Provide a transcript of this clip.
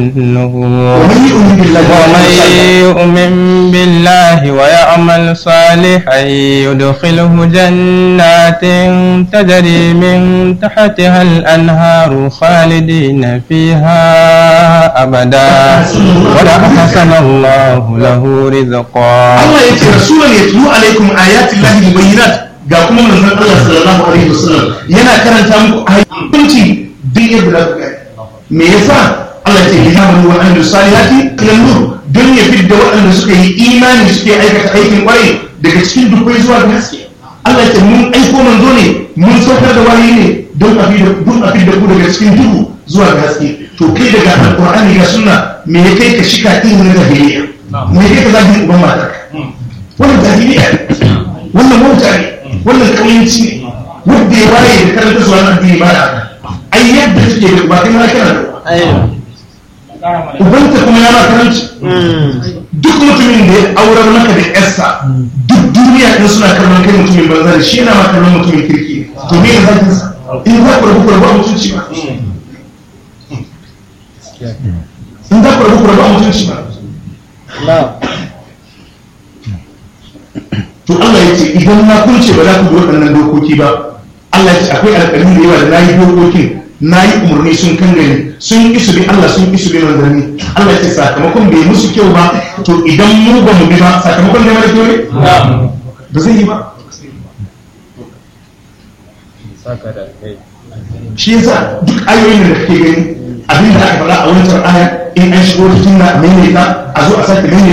ومن يؤمن بالله ويعمل صالحا يدخله جنات تجري من تحتها الأنهار خالدين فيها أبدا وأحسن الله له رزقا. الله يأتي رسولا يتلو عليكم آيات الله مبينات. ga kuma manzon Allah sallallahu alaihi wasallam yana karanta muku ayoyi duk yadda za ku gani. Me yasa Allah ce ya amanu wa amilu salihati ila nur, don ya fidda waɗanda suka yi imani suke aikata aikin ƙwarai daga cikin dukkai zuwa ga haske. Allah ce mun aiko manzo ne, mun saukar da wahayi ne don a fidda ku daga cikin duhu zuwa ga haske. To kai daga alƙur'ani ga sunna me ya kai ka shika irin na jahiliya? Me ya kai ka zagin uban matarka? Wannan jahiliya, wannan mauta ne, wannan kauyanci ne, wanda ya waye da karanta zuwa na addini ba da ai yadda suke da ba kai ma kana da ubanta kuma ya makaranci. Duk mutumin da ya aurar maka da yarsa duk duniya ɗin suna kallon kai mutumin banza da shi yana ma kallon mutumin kirki. To me ya zaki sa in za ku rabu a mutunci ba, in za ku rabu a mutunci ba. To Allah ya ce idan na kun ce ba za ku bi waɗannan dokoki ba, Allah ya ce akwai alƙalin da yawa da na yi dokokin na yi umarni sun kan gani sun isu bi Allah sun isu bi manzanni. Allah ce sakamakon bai musu kyau ba, to idan mu ba mu bi ba sakamakon da mara kyau ne ba zai yi ba. Shi yasa duk ayoyin da kake gani abin da aka faɗa a wancan aya in an shigo cikin na maimaita a zo a sake maimaita